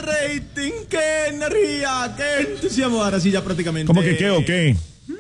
rating, qué energía, qué entusiasmo. Ahora sí, ya prácticamente. ¿Cómo que qué o qué?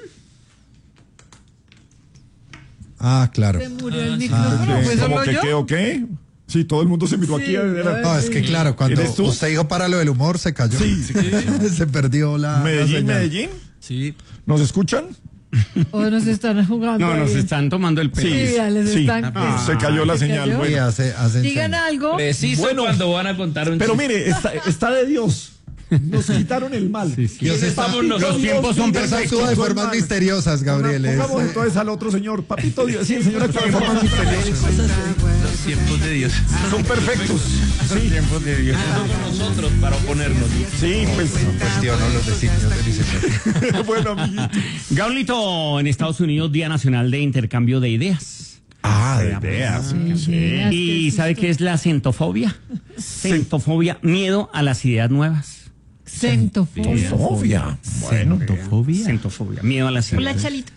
Ah, claro. Se murió el micrófono, ¿fue ¿Cómo solo que yo? qué o qué? Sí, todo el mundo se miró aquí. No, es que claro, cuando ¿Eres tú? usted dijo para lo del humor, se cayó. Sí. Se perdió la señal. Medellín. Sí. ¿Nos escuchan? O nos están jugando. No, nos ahí. están tomando el pelo. Sí, ya les están. Se cayó la ¿Se señal. cayó? Bueno. Sí, hacen Digan señal. algo. Preciso cuando van a contar un Pero chiste. mire, está de Dios. Nos quitaron el mal. Dios está- Los tiempos son Dios actúa de formas misteriosas, Gabriel. Pongamos entonces al otro señor. Papito Dios. Sí, el señor actúa de formas misteriosas. Los tiempos de Dios. Son perfectos. Los tiempos de Dios. Nosotros para oponernos. Sí, pues. Cuestiono los designios de mi señor. Bueno, amiguito. Gaulito, en Estados Unidos, Día Nacional de Intercambio de Ideas. Ah, de ideas. Ideas, ¿Y sabe qué es la centofobia? Centofobia, miedo a las ideas nuevas. Centofobia. Sofía. Bueno. Centofobia, miedo a las Hola, ideas. Chalito.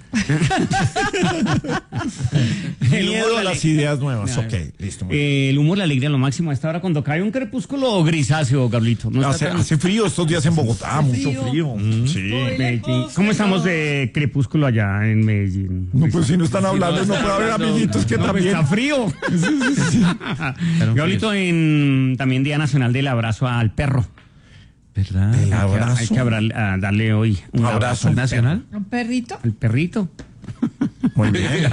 Miedo a las ideas nuevas. Ok, listo. El humor, la alegría, lo máximo a esta hora cuando cae un crepúsculo grisáceo, Gaulito. ¿No está tan- Hace frío estos días en Bogotá, mucho frío. Sí. Medellín. ¿Cómo estamos de crepúsculo allá en Medellín? No, pues si no están hablando, no puede haber amiguitos que No, pues, también. está frío. Gaulito, también Día Nacional del Abrazo al Perro. ¿Verdad? El abrazo. Hay que darle hoy un abrazo al nacional. ¿Un perrito? al perrito. Muy bien.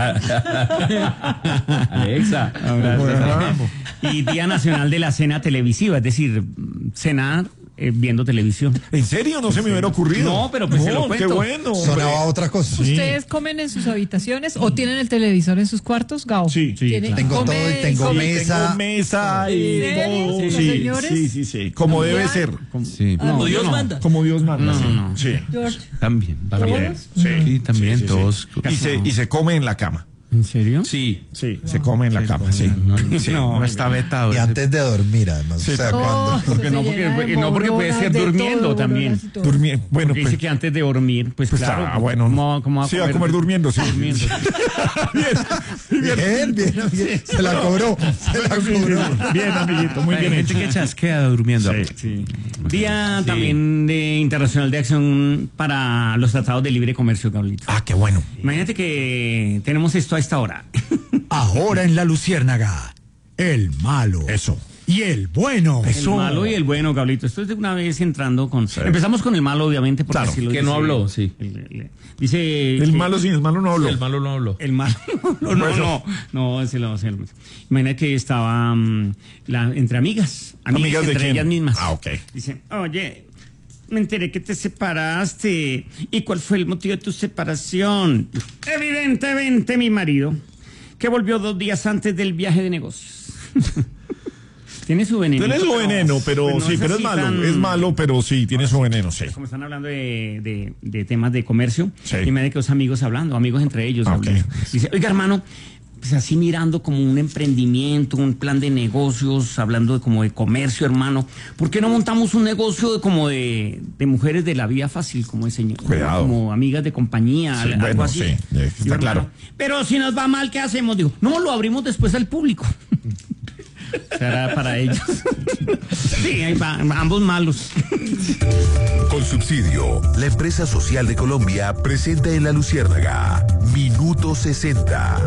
Alexa. Abrazo. Y Día Nacional de la Cena Televisiva, es decir, cenar viendo televisión. ¿En serio? No se me hubiera ocurrido. No, pero pues se lo Qué cuento. bueno. Sonaba otra cosa. ¿Ustedes comen en sus habitaciones o tienen el televisor en sus cuartos, Gao? Sí, ¿Tiene- Tengo come- todo y tengo come- mesa. Tengo mesa y ¿En serio? todo. ¿Los Sí, señores? sí. Como debe ser. Sí. Como Dios manda. Como Dios manda. No. Sí. George. También. También. Sí, también Sí. todos. Y se come en la cama. ¿En serio? Sí. Sí, se come en la cama, sí. Sí. No está vetado. Y antes de dormir, además. Sí. O sea, Oh, cuando. eso Porque se no, llena de porque puede boronas, ser de durmiendo todo, también. boronas y todo. Dormir. Bueno, Porque dice pues. que antes de dormir, pues claro. Ah, bueno. ¿Cómo va a Sí, va a comer durmiendo, sí. Durmiendo. Bien. Se la cobró. Se la cobró. Bien, amiguito, muy Hay bien gente hecho. que chasquea durmiendo. Sí. Día también de Internacional de Acción para los Tratados de Libre Comercio, Gaulito. Ah, qué bueno. Imagínate que tenemos esto a esta hora. Ahora en la Luciérnaga, el malo. Eso. Y el bueno. El malo y el bueno, Gaulito. Esto es de una vez entrando con... Empezamos con el malo, obviamente, porque Claro, así lo que dice- no habló, sí. Dice... El que- malo sin el malo no habló. El malo no habló. El malo. No, ese lo. Imagina que estaba entre amigas ¿Amigas de entre quién? ellas mismas. Ah, ok. Dice, oye, me enteré que te separaste. ¿Y cuál fue el motivo de tu separación? Evidentemente mi marido, que volvió 2 días antes del viaje de negocios. Tiene su veneno. Tiene su veneno, pero no sí, pero es así malo. tan- Es malo, pero sí, tiene su veneno, sí. Como están hablando de temas de comercio, Sí. y me de que los amigos hablando, amigos entre ellos. Ah, ok. hablando. Dice, oiga, hermano, pues así mirando como un emprendimiento, un plan de negocios, hablando de como de comercio, hermano. ¿Por qué no montamos un negocio como de mujeres de la vida fácil, como de señor? Cuidado. Como amigas de compañía, Sí, algo bueno, así. sí, está Digo, claro. hermano, pero si nos va mal, ¿qué hacemos? Digo, no, lo abrimos después al público. Será para ellos. Sí, ahí va, ambos malos. Con subsidio, la empresa social de Colombia presenta en La Luciérnaga Minuto 60.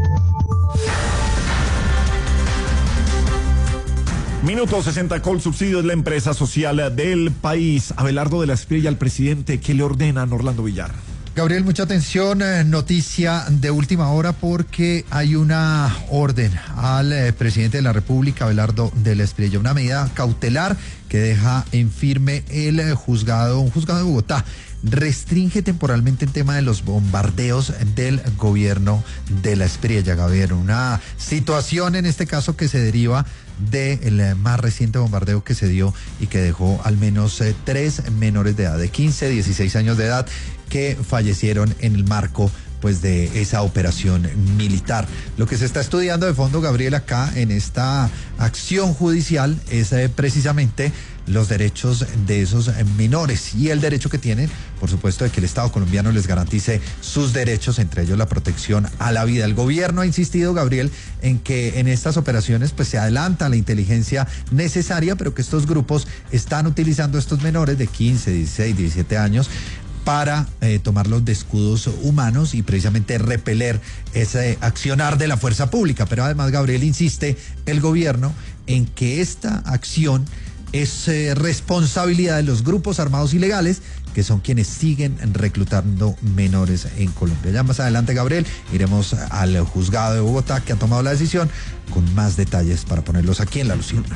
Minuto 60 con subsidio es la empresa social del país. Abelardo de la Espriella, al presidente, ¿qué le ordenan Orlando Villar? Gabriel, mucha atención, noticia de última hora porque hay una orden al presidente de la República, Abelardo de la Espriella, una medida cautelar que deja en firme un juzgado de Bogotá. Restringe temporalmente el tema de los bombardeos del gobierno de la Espriella, Gabriel. Una situación en este caso que se deriva del más reciente bombardeo que se dio y que dejó al menos 3 menores de edad, de 15, 16 años de edad, que fallecieron en el marco pues de esa operación militar. Lo que se está estudiando de fondo, Gabriel, acá en esta acción judicial es precisamente los derechos de esos menores y el derecho que tienen, por supuesto, de que el Estado colombiano les garantice sus derechos, entre ellos la protección a la vida. El gobierno ha insistido, Gabriel, en que en estas operaciones pues se adelanta la inteligencia necesaria, pero que estos grupos están utilizando a estos menores de 15, 16, 17 años para tomarlos de escudos humanos y precisamente repeler ese accionar de la fuerza pública. Pero además, Gabriel, insiste el gobierno en que esta acción es responsabilidad de los grupos armados ilegales, que son quienes siguen reclutando menores en Colombia. Ya más adelante, Gabriel, iremos al juzgado de Bogotá, que ha tomado la decisión, con más detalles para ponerlos aquí en La Luciérnaga.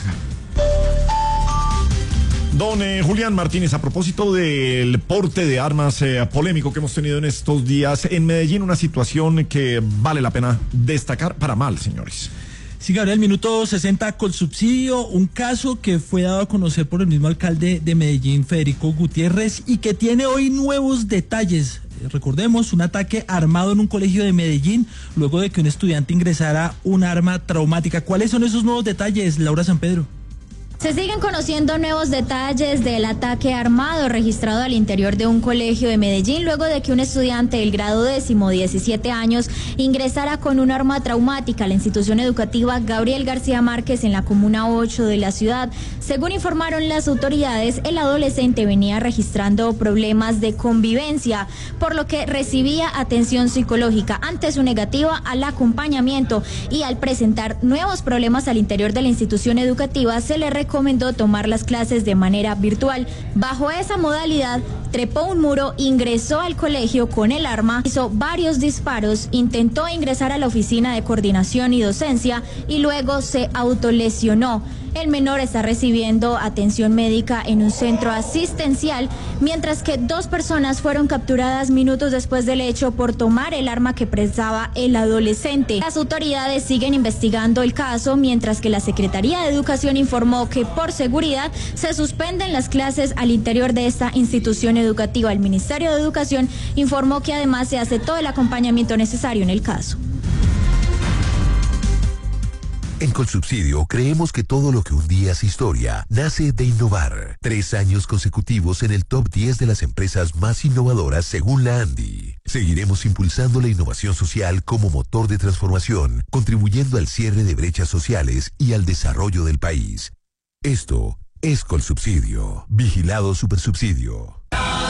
Don Julián Martínez, a propósito del porte de armas polémico que hemos tenido en estos días en Medellín, una situación que vale la pena destacar para mal, señores. Sí, Gabriel, minuto 60 con subsidio, un caso que fue dado a conocer por el mismo alcalde de Medellín, Federico Gutiérrez, y que tiene hoy nuevos detalles. Recordemos, un ataque armado en un colegio de Medellín, luego de que un estudiante ingresara un arma traumática. ¿Cuáles son esos nuevos detalles, Laura San Pedro? Se siguen conociendo nuevos detalles del ataque armado registrado al interior de un colegio de Medellín luego de que un estudiante del grado 10º, 17 años, ingresara con un arma traumática a la institución educativa Gabriel García Márquez en la comuna 8 de la ciudad. Según informaron las autoridades, el adolescente venía registrando problemas de convivencia, por lo que recibía atención psicológica. Ante su negativa al acompañamiento y al presentar nuevos problemas al interior de la institución educativa, se le recomendó tomar las clases de manera virtual. Bajo esa modalidad, trepó un muro, ingresó al colegio con el arma, hizo varios disparos, intentó ingresar a la oficina de coordinación y docencia y luego se autolesionó. El menor está recibiendo atención médica en un centro asistencial, mientras que 2 personas fueron capturadas minutos después del hecho por tomar el arma que prestaba el adolescente. Las autoridades siguen investigando el caso, mientras que la Secretaría de Educación informó que por seguridad se suspenden las clases al interior de esta institución educativa. El Ministerio de Educación informó que además se hace todo el acompañamiento necesario en el caso. En Colsubsidio creemos que todo lo que un día es historia nace de innovar. 3 años consecutivos en el top 10 de las empresas más innovadoras según la ANDI. Seguiremos impulsando la innovación social como motor de transformación, contribuyendo al cierre de brechas sociales y al desarrollo del país. Esto es Colsubsidio. Vigilado Supersubsidio.